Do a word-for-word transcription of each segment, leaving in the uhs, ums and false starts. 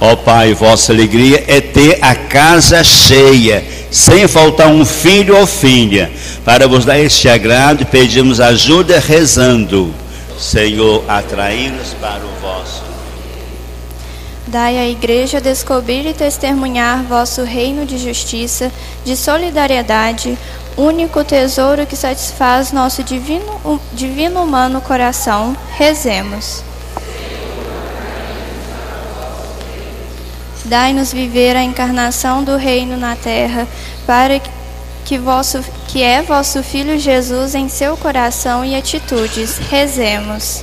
Ó Pai, vossa alegria é ter a casa cheia, sem faltar um filho ou filha. Para vos dar este agrado, pedimos ajuda rezando. Senhor, atraí-nos para o vosso. Dai à Igreja descobrir e testemunhar vosso reino de justiça, de solidariedade, único tesouro que satisfaz nosso divino, divino humano coração. Rezemos. Dai-nos viver a encarnação do reino na terra, para que, vosso, que é vosso Filho Jesus em seu coração e atitudes. Rezemos.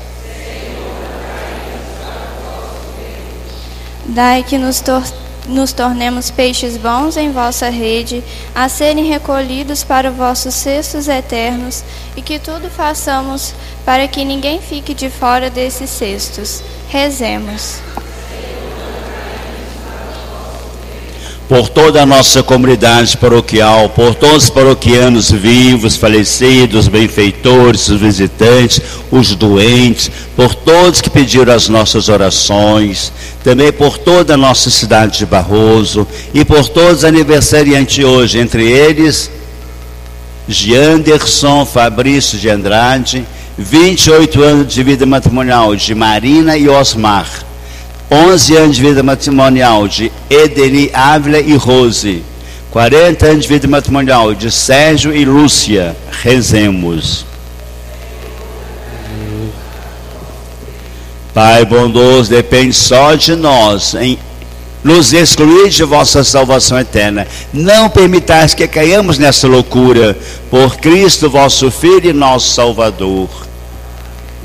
Dai que nos, tor nos tornemos peixes bons em vossa rede, a serem recolhidos para vossos cestos eternos, e que tudo façamos para que ninguém fique de fora desses cestos. Rezemos. Por toda a nossa comunidade paroquial, por todos os paroquianos vivos, falecidos, benfeitores, os visitantes, os doentes, por todos que pediram as nossas orações, também por toda a nossa cidade de Barroso e por todos os aniversariantes hoje, entre eles, Gianderson Fabrício de Andrade, vinte e oito anos de vida matrimonial de Marina e Osmar, onze anos de vida matrimonial de Edeni Ávila e Rose, quarenta anos de vida matrimonial de Sérgio e Lúcia. Rezemos. Pai bondoso, depende só de nós em nos excluir de vossa salvação eterna. Não permitais que caiamos nessa loucura, por Cristo vosso Filho e nosso Salvador.